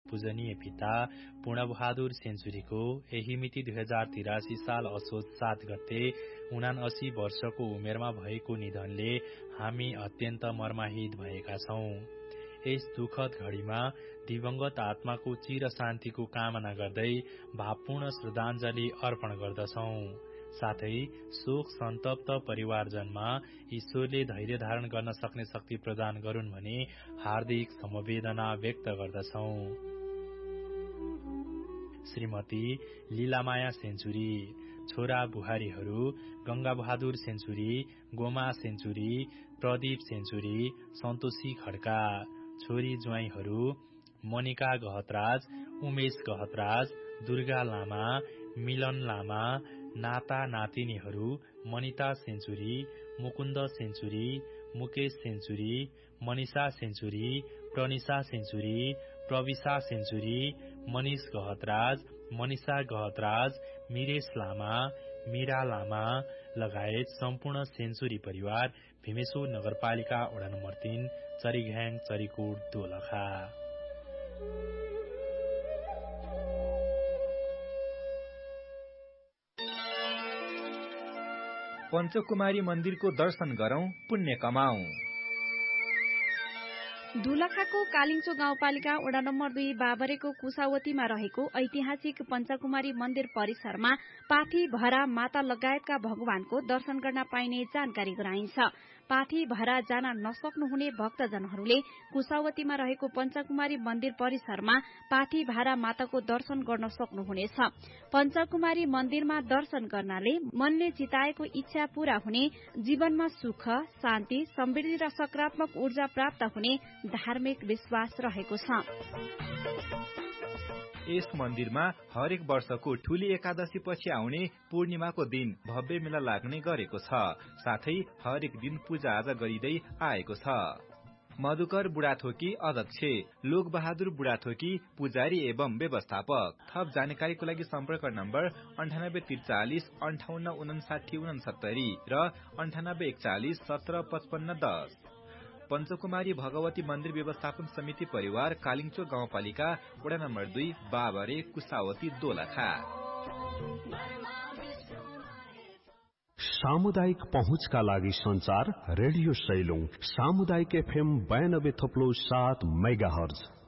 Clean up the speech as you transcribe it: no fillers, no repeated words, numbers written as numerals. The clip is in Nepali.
पूजनीय पिता पूर्णबहादुर सेन्चुरीको यही मिति 2083 साल असोज 7 गते 79 वर्षको उमेरमा भएको निधनले हामी अत्यन्त मर्माहित भएका छौं। यस दुःखद घड़ीमा दिवंगत आत्माको चिर शान्तिको कामना गर्दै भावपूर्ण श्रद्धाञ्जली अर्पण गर्दछौं। साथै शोक सन्तप्त परिवारजनमा ईश्वरले धैर्य धारण गर्न सक्ने शक्ति प्रदान गरून् भनी हार्दिक समवेदना व्यक्त गर्दछौं। श्रीमती लीलामाया सेन्चुरी, छोरा बुहारीहरू गंगाबहादुर century, Goma century, Pradeep century, सन्तोषी खड्का, छोरी ज्वाइँहरू मनिका गहतराज, उमेश गहतराज, दुर्गा लामा, मिलन लामा, नाता नातिनीहरू Manita century, Mukund century, Mukesh century, Manisha century, Pranisha century, Prabisha century, Manish Gahatraj, Manisha Gahatraj, मिरेश लामा, मीरा लामा लगायत सम्पूर्ण सेन्चुरी परिवार भीमेश्वर नगरपालिका वडा नम्बर 3 चरीघ्याङ चरीकोट दोलखा। पञ्चकुमारी मन्दिरको दर्शन गरौं, पुण्य कमाऊ। दोलखाको कालिङचो गाउँपालिका वडा नम्बर 2 बाबरेको कुसावतीमा रहेको ऐतिहासिक पञ्चकुमारी मन्दिर परिसरमा पाथी भरा माता लगायतका भगवानको दर्शन गर्न पाइने जानकारी गराइन्छ। पाथी भरा जान नसक्नुहुने भक्तजनहरूले कुसावतीमा रहेको पञ्चकुमारी मन्दिर परिसरमा पाथी भारा माताको दर्शन गर्न सक्नुहुनेछ। पञ्चकुमारी मन्दिरमा दर्शन गर्नाले मनले चिताएको इच्छा पूरा हुने, जीवनमा सुख, शान्ति, समृद्धि र सकारात्मक ऊर्जा प्राप्त हुने धार्मिक विश्वास रहेको छ। यस मन्दिरमा हरेक वर्षको ठूली एकादशी पछि आउने पूर्णिमाको दिन भव्य मेला लाग्ने गरेको छ। साथै हरेक दिन पूजा आजा गरिँदै आएको छ। मधुकर बुढाथोकी अध्यक्ष, लोक बहादुर बुढाथोकी पुजारी एवं व्यवस्थापक। थप जानकारीको लागि सम्पर्क नम्बर 9843 5859 69 र 9841 17 55 10। पञ्चकुमारी भगवती मन्दिर व्यवस्थापन समिति परिवार कालिङचो गाउँपालिका वडा नम्बर 2 बाबरे कुसावती दोलखा। सामुदायिक पहुँचका लागि संचार रेडियो सैलुङ सामुदायिक FM 92.7 मेगाहर्ज